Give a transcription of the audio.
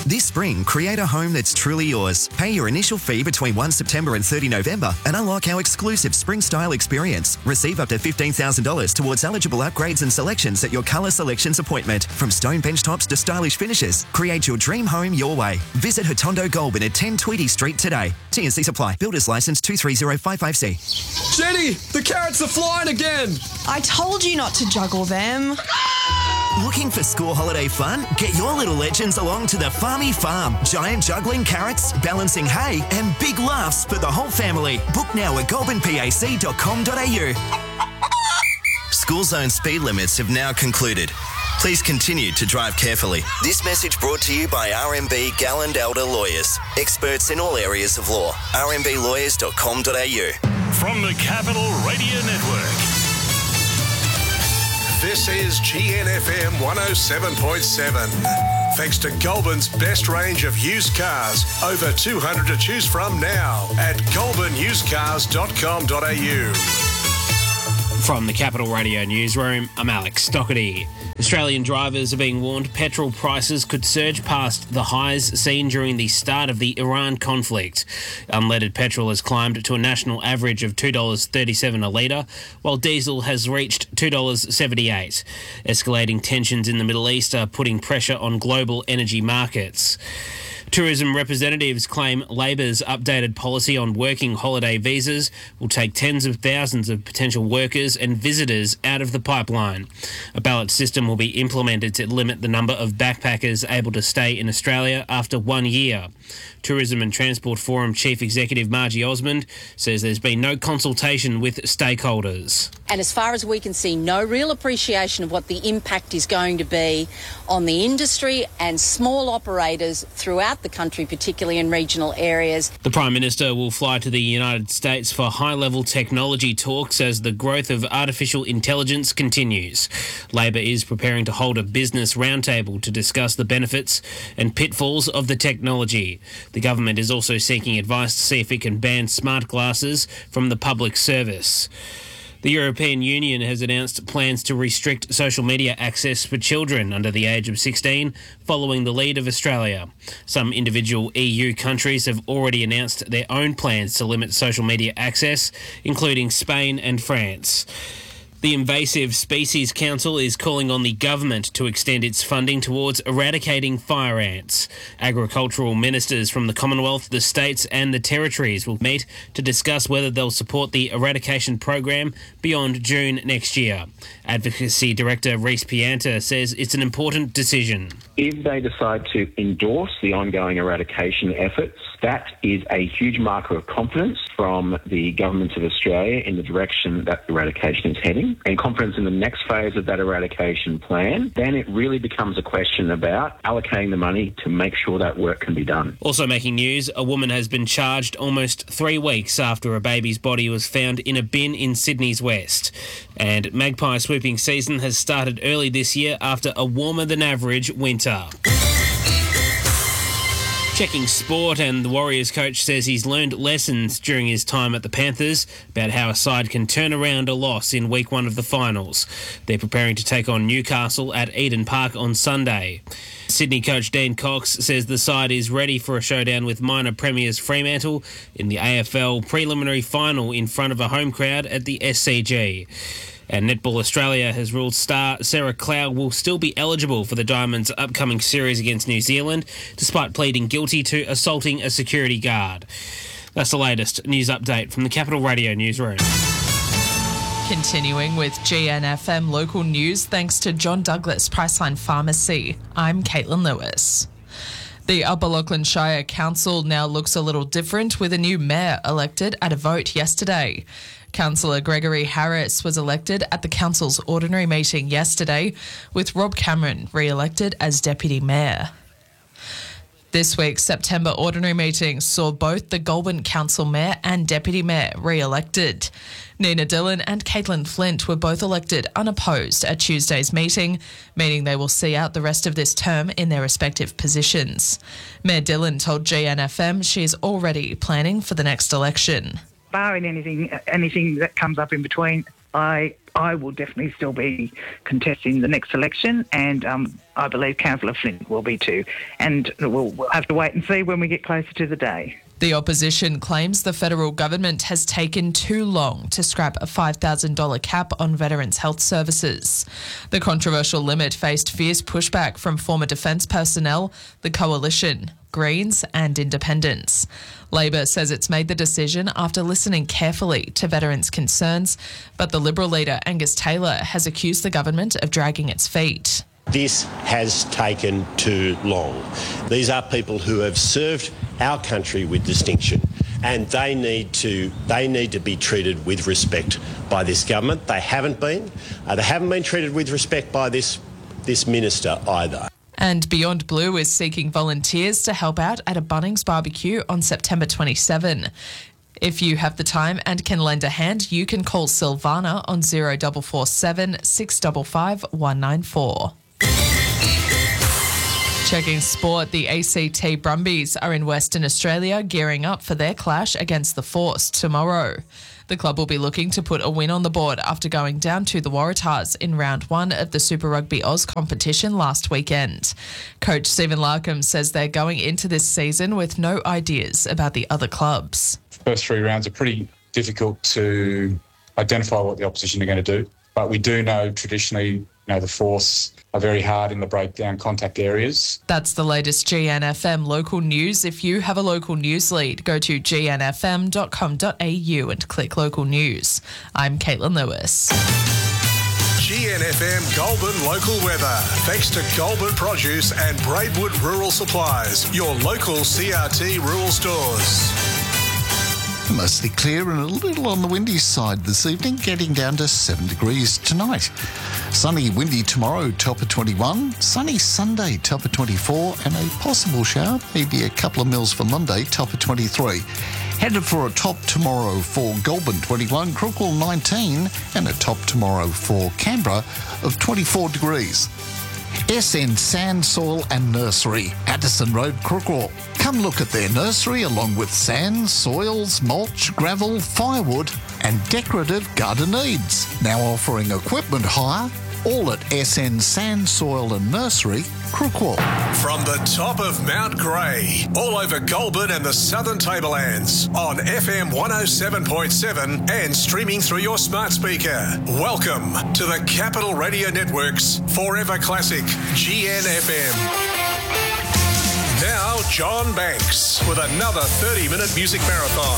This spring, create a home that's truly yours. Pay your initial fee between 1 September and 30 November and unlock our exclusive spring style experience. Receive up to $15,000 towards eligible upgrades and selections at your colour selections appointment. From stone bench tops to stylish finishes, create your dream home your way. Visit Hotondo Goulburn at 10 Tweedy Street today. T&C Supply. Builders Licence 23055C. Jenny, the carrots are flying again. I told you not to juggle them. Looking for school holiday fun? Get your little legends along to the Farmy Farm. Giant juggling carrots, balancing hay, and big laughs for the whole family. Book now at goulburnpac.com.au. School zone speed limits have now concluded. Please continue to drive carefully. This message brought to you by RMB Galland Elder Lawyers. Experts in all areas of law. rmblawyers.com.au. From the Capital Radio Network. This is GNFM 107.7. Thanks to Goulburn's best range of used cars. Over 200 to choose from now at goulburnusedcars.com.au. From the Capital Radio Newsroom, I'm Alex Stockerty. Australian drivers are being warned petrol prices could surge past the highs seen during the start of the Iran conflict. Unleaded petrol has climbed to a national average of $2.37 a litre, while diesel has reached $2.78. Escalating tensions in the Middle East are putting pressure on global energy markets. Tourism representatives claim Labor's updated policy on working holiday visas will take tens of thousands of potential workers and visitors out of the pipeline. A ballot system will be implemented to limit the number of backpackers able to stay in Australia after 1 year. Tourism and Transport Forum Chief Executive Margie Osmond says there's been no consultation with stakeholders. And as far as we can see, no real appreciation of what the impact is going to be on the industry and small operators throughout the country, particularly in regional areas. The Prime Minister will fly to the United States for high-level technology talks as the growth of artificial intelligence continues. Labor is preparing to hold a business roundtable to discuss the benefits and pitfalls of the technology. The government is also seeking advice to see if it can ban smart glasses from the public service. The European Union has announced plans to restrict social media access for children under the age of 16, following the lead of Australia. Some individual EU countries have already announced their own plans to limit social media access, including Spain and France. The Invasive Species Council is calling on the government to extend its funding towards eradicating fire ants. Agricultural ministers from the Commonwealth, the states and the territories will meet to discuss whether they'll support the eradication program beyond June next year. Advocacy Director Rhys Pianta says it's an important decision. If they decide to endorse the ongoing eradication efforts, that is a huge marker of confidence from the governments of Australia in the direction that eradication is heading, and confidence in the next phase of that eradication plan. Then it really becomes a question about allocating the money to make sure that work can be done. Also making news, a woman has been charged almost 3 weeks after a baby's body was found in a bin in Sydney's west. And magpie swooping season has started early this year after a warmer than average winter. Checking sport, and the Warriors coach says he's learned lessons during his time at the Panthers about how a side can turn around a loss in week 1 of the finals. They're preparing to take on Newcastle at Eden Park on Sunday. Sydney coach Dean Cox says the side is ready for a showdown with minor premiers Fremantle in the AFL preliminary final in front of a home crowd at the SCG. And Netball Australia has ruled star Sarah Clough will still be eligible for the Diamonds' upcoming series against New Zealand, despite pleading guilty to assaulting a security guard. That's the latest news update from the Capital Radio Newsroom. Continuing with GNFM local news, thanks to John Douglas Priceline Pharmacy. I'm Caitlin Lewis. The Upper Lachlan Shire Council now looks a little different with a new mayor elected at a vote yesterday. Councillor Gregory Harris was elected at the council's ordinary meeting yesterday, with Rob Cameron re-elected as deputy mayor. This week's September ordinary meeting saw both the Goulburn Council Mayor and Deputy Mayor re-elected. Nina Dillon and Caitlin Flint were both elected unopposed at Tuesday's meeting, meaning they will see out the rest of this term in their respective positions. Mayor Dillon told GNFM she is already planning for the next election. Barring anything that comes up in between, I will definitely still be contesting the next election, and I believe Councillor Flint will be too. And we'll have to wait and see when we get closer to the day. The opposition claims the federal government has taken too long to scrap a $5,000 cap on veterans' health services. The controversial limit faced fierce pushback from former defence personnel, the Coalition, Greens and Independents. Labor says it's made the decision after listening carefully to veterans' concerns, but the Liberal leader Angus Taylor has accused the government of dragging its feet. This has taken too long. These are people who have served our country with distinction, and they need to be treated with respect by this government. They haven't been. They haven't been treated with respect by this minister either. And Beyond Blue is seeking volunteers to help out at a Bunnings barbecue on September 27. If you have the time and can lend a hand, you can call Silvana on 0447 655 194. Checking sport, the ACT Brumbies are in Western Australia gearing up for their clash against the Force tomorrow. The club will be looking to put a win on the board after going down to the Waratahs in round 1 of the Super Rugby Oz competition last weekend. Coach Stephen Larkham says they're going into this season with no ideas about the other clubs. First 3 rounds are pretty difficult to identify what the opposition are going to do, but we do know traditionally, the Force are very hard in the breakdown contact areas. That's the latest GNFM local news. If you have a local news lead, go to gnfm.com.au and click local news. I'm Caitlin Lewis. GNFM Goulburn local weather. Thanks to Goulburn Produce and Braidwood Rural Supplies, your local CRT rural stores. Mostly clear and a little on the windy side this evening, getting down to 7 degrees tonight. Sunny, windy tomorrow, top of 21. Sunny Sunday, top of 24. And a possible shower, maybe a couple of mils for Monday, top of 23. Headed for a top tomorrow for Goulburn, 21. Crookwell, 19. And a top tomorrow for Canberra of 24 degrees. SN Sand, Soil and Nursery, Addison Road, Crookwell. Come look at their nursery along with sand, soils, mulch, gravel, firewood and decorative garden needs. Now offering equipment hire, all at SN Sand, Soil and Nursery, Crookwell. From the top of Mount Grey, all over Goulburn and the Southern Tablelands, on FM 107.7 and streaming through your smart speaker. Welcome to the Capital Radio Network's Forever Classic, GNFM. Now, John Banks with another 30-minute music marathon.